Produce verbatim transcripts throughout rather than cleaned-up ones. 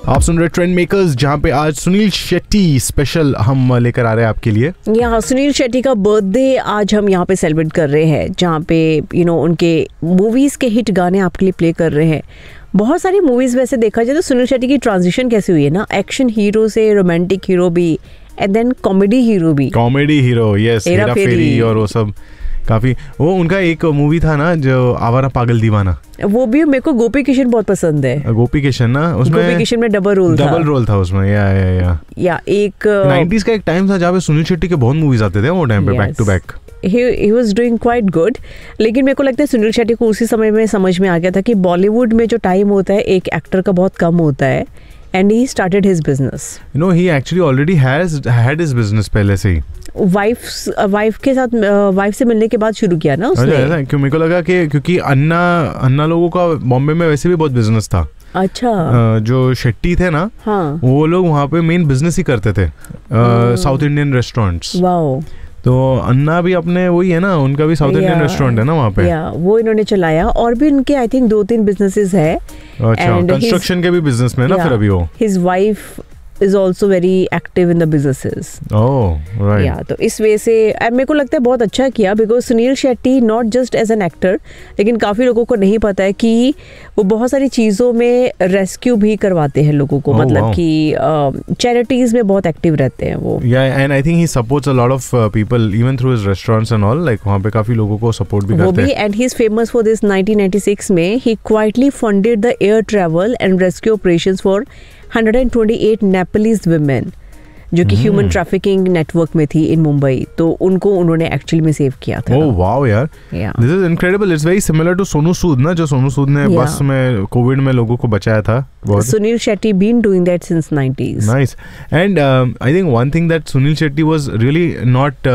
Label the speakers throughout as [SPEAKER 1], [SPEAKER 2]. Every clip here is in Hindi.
[SPEAKER 1] आप सुन रहे ट्रेंड मेकर्स, जहाँ पे आज सुनील शेट्टी स्पेशल हम लेकर आ रहे हैं आपके लिए।
[SPEAKER 2] यहाँ सुनील शेट्टी का बर्थडे आज हम यहाँ पे सेलिब्रेट कर रहे हैं, जहाँ पे यू नो उनके मूवीज के हिट गाने आपके लिए प्ले कर रहे हैं। बहुत सारी मूवीज वैसे देखा जाए तो सुनील शेट्टी की ट्रांजिशन कैसे हुई है ना, एक्शन हीरो से रोमांटिक हीरो भी एंड देन कॉमेडी हीरो भी।
[SPEAKER 1] कॉमेडी हीरो, यस, हेरा फेरी और वो सब काफी। वो उनका एक मूवी था ना जो आवारा पागल दीवाना,
[SPEAKER 2] वो भी मेरे को गोपी किशन बहुत पसंद है।
[SPEAKER 1] गोपी किशन ना, उसमें
[SPEAKER 2] गोपी किशन में डबल रोल था
[SPEAKER 1] डबल रोल था उसमें। या या या
[SPEAKER 2] या एक
[SPEAKER 1] नाइंटीज़ का एक टाइम था जहाँ पे सुनील शेट्टी के बहुत मूवीज आते थे वो टाइम पे, back to back.
[SPEAKER 2] He, he was doing quite good, लेकिन मेरे को लगता है सुनील शेट्टी को उसी समय में समझ में आ गया था कि बॉलीवुड में जो टाइम होता है एक एक्टर का बहुत कम होता है, and he started his business.
[SPEAKER 1] You know, he actually already has had his business पहले से ही।
[SPEAKER 2] वाइफ वाइफ के साथ वाइफ से मिलने के बाद शुरू किया ना उसने।
[SPEAKER 1] अच्छा, क्यों मेरे को लगा कि क्योंकि अन्ना अन्ना लोगों का बॉम्बे में वैसे भी बहुत बिजनेस था।
[SPEAKER 2] अच्छा,
[SPEAKER 1] जो शेट्टी थे ना,
[SPEAKER 2] हाँ,
[SPEAKER 1] वो लोग वहाँ पे मेन बिजनेस ही करते थे, साउथ इंडियन रेस्टोरेंट्स।
[SPEAKER 2] वाओ।
[SPEAKER 1] तो अन्ना भी अपने वही है ना, उनका भी साउथ इंडियन रेस्टोरेंट है ना वहाँ पे।
[SPEAKER 2] या वो इन्होंने चलाया, और भी उनके आई थिंक दो तीन बिजनेसेस है।
[SPEAKER 1] अच्छा, कंस्ट्रक्शन के भी बिजनेस में ना फिर अभी वो।
[SPEAKER 2] His wife is also very active in the businesses.
[SPEAKER 1] Oh, right.
[SPEAKER 2] Yeah, तो इस वजह से मेरे को लगता है बहुत अच्छा किया, because Sunil Shetty not just as an actor, लेकिन काफ़ी लोगों को नहीं पता है कि वो बहुत सारी चीज़ों में रेस्क्यू भी करवाते हैं लोगों को। oh, मतलब wow. कि चैरिटीज़ uh, में बहुत एक्टिव रहते हैं वो।
[SPEAKER 1] Yeah, and I think he supports a lot of uh, people even through his restaurants and all, like वहाँ पे काफ़ी लोगों को सपोर्ट भी करते हैं।
[SPEAKER 2] And he is famous for this nineteen ninety-six में he quietly funded the air travel and rescue operations for one hundred twenty-eight Nepalese women जो कि ह्यूमन ट्रैफिकिंग नेटवर्क में थी इन मुंबई, तो उनको उन्होंने एक्चुअली में सेव किया था।
[SPEAKER 1] ओह वाओ यार, this is incredible. It's very similar to Sonu Sood ना, जो सोनू सूद ने yeah. बस में कोविड में लोगों को बचाया था।
[SPEAKER 2] Sunil Shetty been doing that since nineties.
[SPEAKER 1] Nice. And I think one thing that Sunil Shetty was really not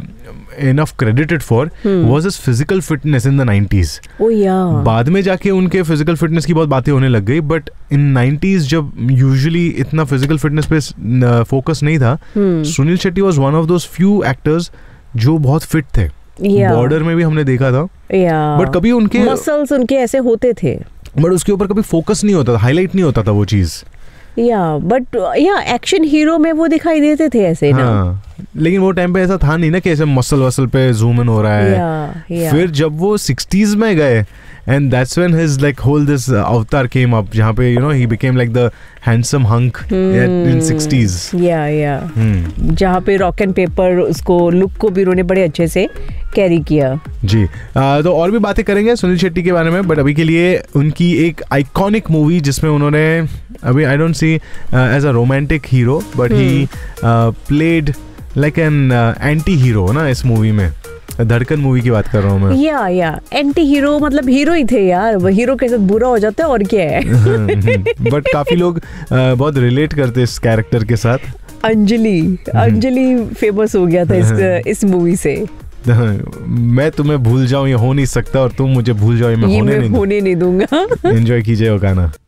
[SPEAKER 1] enough credited for hmm. was his physical fitness in the nineties.
[SPEAKER 2] Oh yeah.
[SPEAKER 1] बाद में जाके उनके physical fitness की बहुत बातें होने लग गई, but in nineties जब usually इतना physical fitness पे focus नहीं था, hmm. Sunil Shetty was one of those few actors जो बहुत fit थे।
[SPEAKER 2] yeah.
[SPEAKER 1] बॉर्डर में भी हमने देखा था,
[SPEAKER 2] yeah.
[SPEAKER 1] but कभी उनके
[SPEAKER 2] muscles उनके ऐसे होते थे,
[SPEAKER 1] but उसके ऊपर कभी focus नहीं होता था, highlight नहीं होता था वो चीज़।
[SPEAKER 2] या बट या एक्शन हीरो में वो दिखाई देते थे ऐसे ना।
[SPEAKER 1] हाँ, लेकिन वो टाइम पे ऐसा था नहीं ना कि ऐसे मसल वसल पे जूम इन हो रहा है।
[SPEAKER 2] yeah, yeah.
[SPEAKER 1] फिर जब वो सिक्सटीज में गए and that's when his like whole this uh, avatar came up, जहाँ पे you know he became like the handsome hunk hmm. in sixties.
[SPEAKER 2] yeah yeah
[SPEAKER 1] hmm.
[SPEAKER 2] जहाँ पे रॉक एंड पेपर उसको लुक को भी उन्होंने बड़े अच्छे से कैरी किया।
[SPEAKER 1] जी आ, तो और भी बातें करेंगे सुनील शेट्टी के बारे में, बट अभी के लिए उनकी एक आइकॉनिक मूवी जिसमें उन्होंने, अभी I don't see as a romantic hero, but he played like an anti hero ना इस मूवी में। धड़कन मूवी की बात कर रहा हूँ मैं।
[SPEAKER 2] या या एंटी हीरो मतलब हीरो ही थे यार, वो हीरो के साथ बुरा हो जाता है और क्या है।
[SPEAKER 1] बट काफी लोग बहुत रिलेट करते इस कैरेक्टर के साथ।
[SPEAKER 2] अंजलि अंजलि फेमस हो गया था इस इस मूवी से।
[SPEAKER 1] मैं तुम्हें भूल जाऊं ये हो नहीं सकता, और तुम मुझे भूल जाओ ये मैं
[SPEAKER 2] ये
[SPEAKER 1] होने
[SPEAKER 2] मैं
[SPEAKER 1] नहीं
[SPEAKER 2] होने नहीं दूंगा।
[SPEAKER 1] एंजॉय कीजिए वो गाना।